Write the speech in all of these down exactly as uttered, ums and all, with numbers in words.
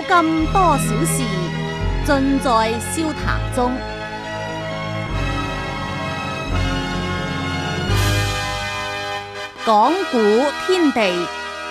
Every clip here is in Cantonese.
金多少事，盡在笑談中。講古天地，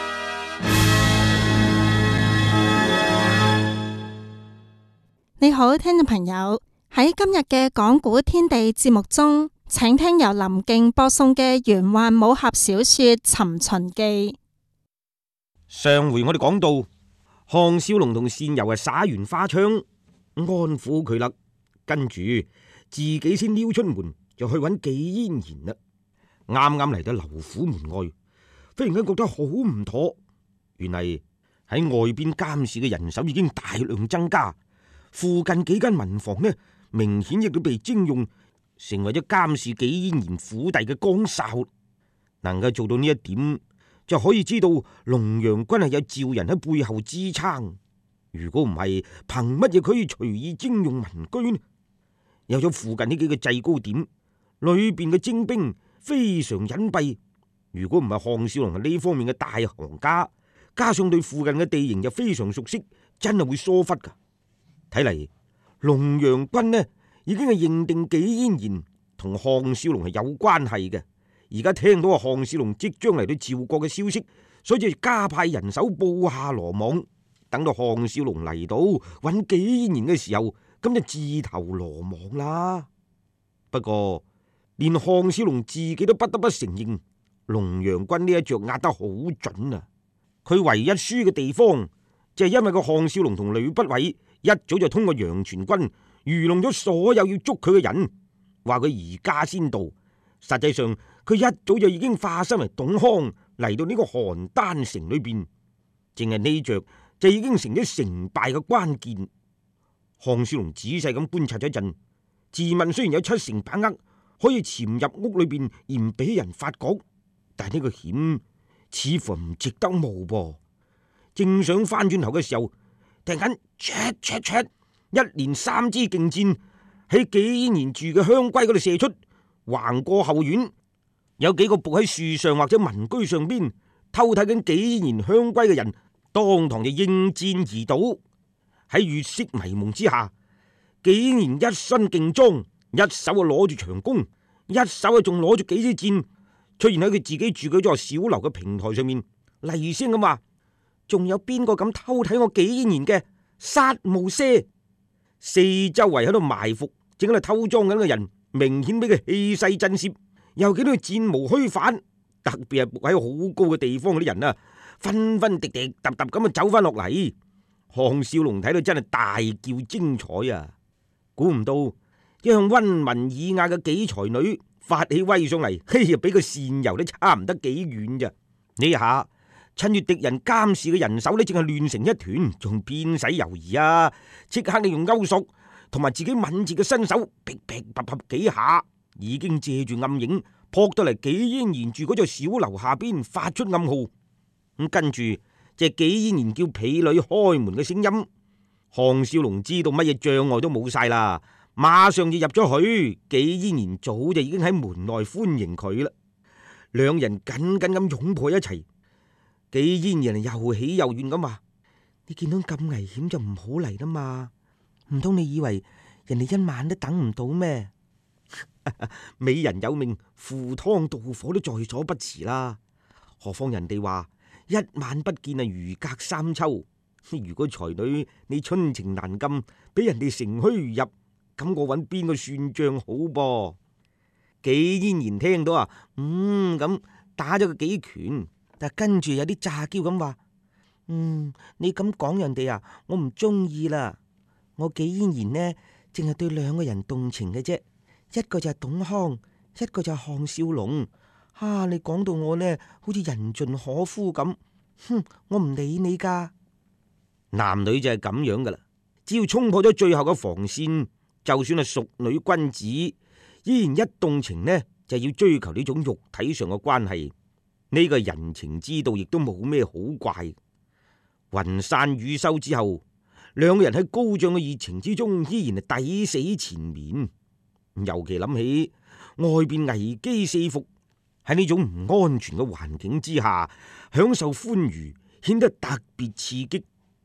你好，聽眾朋友，喺今日嘅講古天地節目中，請聽由林敬播送嘅玄幻武俠小說《尋秦記》。 上回我哋講到，項少龍同善柔係耍完花槍，安撫佢啦，跟住自己先溜出門就去揾紀嫣然啦。啱啱嚟到劉府門外，忽然間覺得好唔妥。原嚟喺外邊監視嘅人手已經大量增加，附近幾間民房呢，明顯亦都被徵用，成為咗監視紀嫣然府邸嘅崗哨。能夠做到呢一點，就可以知道龍陽軍係有趙人喺背後支撐。如果唔係，憑乜嘢可以隨意徵用民居呢？有咗附近呢幾個制高點，裏邊嘅徵兵非常隱蔽，如果唔係項少龍係呢方面嘅大行家，加上對附近嘅地形又非常熟悉，真係會疏忽噶。睇嚟龍陽軍呢已經係認定紀嫣然同項少龍係有關係嘅，而家聽到啊項少龍即將嚟到趙國嘅消息，所以就加派人手布下羅網，等到項少龍嚟到揾紀嫣然嘅時候，咁就自投羅網啦。不過連項少龍自己都不得不承認，龍陽軍呢一着壓得好準啊！佢唯一輸嘅地方就係因為個項少龍同呂不韋一早就通過楊全軍愚弄咗所有要捉佢嘅人，話佢移家先到。實際上佢一早就已經化身為董康嚟到呢個邯鄲城裏邊，淨係呢着就已經成咗成敗嘅關鍵。項少龍仔細咁觀察咗一陣，自問雖然有七成把握可以潛入屋裏邊而唔俾人發覺，但係呢個險似乎唔值得冒噃。正想翻轉頭嘅時候，突然間唰唰唰，一連三支勁箭喺紀嫣然住嘅香閨嗰度射出，橫過後院，有幾個伏喺樹上或者民居上邊偷睇緊紀嫣然香閨嘅人，當堂就應箭而倒。喺月色迷蒙之下，紀嫣然一身勁裝，一手啊攞住長弓，一手啊仲攞住幾支箭，出現喺佢自己住嗰座小樓嘅平台上面，厲聲咁話：仲有邊個敢偷睇我紀嫣然嘅？殺無赦！四周圍喺度埋伏，正喺度偷裝緊嘅人，明顯俾佢氣勢震懾，又見到佢戰無虛發。特別係伏喺好高嘅地方嗰啲人啊，紛紛滴滴揼揼咁啊走翻落嚟。項少龍睇到真係大叫精彩啊！估唔到一向溫文爾雅嘅幾才女發起威上嚟，嘿呀，俾個善柔都差唔得幾遠咋？呢下趁住敵人監視嘅人手呢，淨係亂成一團，仲邊使猶豫啊？即刻利用勾索同埋自己敏捷嘅身手，噼噼啪啪幾下，已經借住暗影撲到嚟紀嫣然住嗰座小樓下邊，發出暗號。咁跟住就係紀嫣然叫婢女開門嘅聲音。項少龍知道乜嘢障礙都冇晒啦，馬上就入咗去。紀嫣然早就已經喺門內歡迎佢啦，兩人緊緊咁擁抱一齊。紀嫣然又喜又怨咁話：你見到咁危險就唔好嚟啦嘛，唔通你以為人哋一晚都等唔到咩？美人有命，赴湯蹈火都在所不辭啦。何況人哋話一晚不見啊，如隔三秋。如果才女你春情難禁，俾人哋乘虛而入，咁我揾邊個算賬好噃？紀嫣然聽到啊，嗯咁打咗佢幾拳，但係跟住有啲詐嬌咁話：嗯，你咁講人哋啊，我唔中意啦。我紀嫣然呢，淨係對兩個人動情嘅啫，一個就係董康，一個就係項少龍。哈、啊，你講到我呢，好似人盡可夫咁。哼，我唔理你噶。男女就係咁樣噶啦，只要衝破咗最後嘅防線，就算係淑女君子，依然一動情呢，就要追求呢種肉體上嘅關係。呢、這個人情之道亦都冇咩好怪。雲散雨收之後，兩個人喺高漲嘅熱情之中，依然係抵死纏綿。尤其諗起外邊危機四伏，喺呢種唔安全嘅環境之下，享受歡愉顯得特別刺激。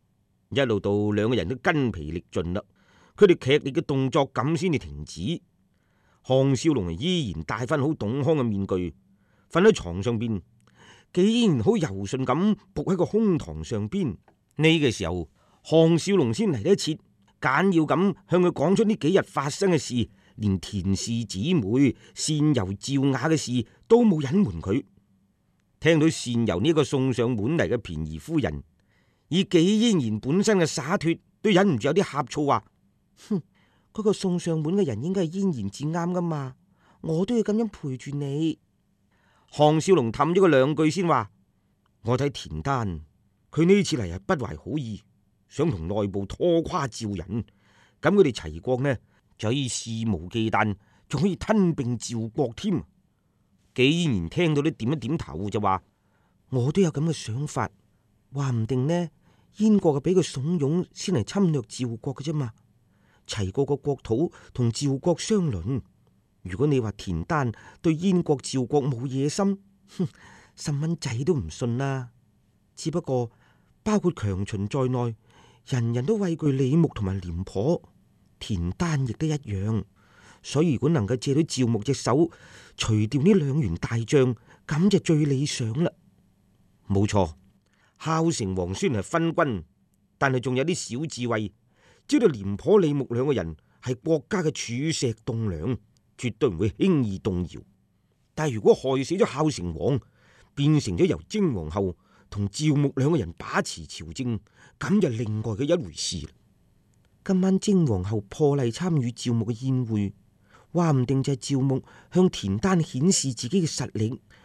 一路到兩個人都筋疲力盡啦，佢哋劇烈嘅動作咁先至停止。項少龍依然戴翻好董康嘅面具，瞓喺床上邊，竟然好柔順咁伏喺個胸膛上邊。呢個時候，項少龍先嚟得切，簡要咁向佢講出呢幾日發生嘅事，連田氏姊妹善柔趙雅嘅事都冇隱瞞佢。聽到善柔呢個送上門嚟嘅便宜夫人，以紀嫣然本身嘅灑脫，都忍唔住有啲呷醋話：哼，嗰個送上門嘅人應該係嫣然至啱噶嘛，我都要咁樣陪住你。項少龍氹咗佢兩句先話：我睇田丹佢呢次嚟係不懷好意，想同內部拖垮趙人，咁佢哋齊國呢就可以肆無忌憚，仲可以吞併趙國添。紀嫣然聽到都點一點頭就話：我都有咁嘅想法，話唔定呢燕國係俾佢慫恿先嚟侵略趙國嘅啫嘛。齊國個國土同趙國相鄰，如果你話田丹對燕國趙國冇野心，哼，細蚊仔都唔信啦。只不過包括強秦在內，人人都畏懼李牧同埋廉頗，田丹亦都一樣。所以如果能夠借到趙牧隻手，除掉呢兩員大將，咁就最理想啦。冇錯，孝成王雖然係昏君，但係仲有啲小智慧，知道廉頗、李牧兩個人係國家嘅柱石棟樑，絕對唔會輕易動搖。但係如果害死咗孝成王，變成咗由征皇后同趙牧兩個人把持朝政，咁就另外嘅一回事啦。今晚征皇后破例參與趙牧嘅宴會，話唔定就係趙牧向田丹顯示自己嘅實力，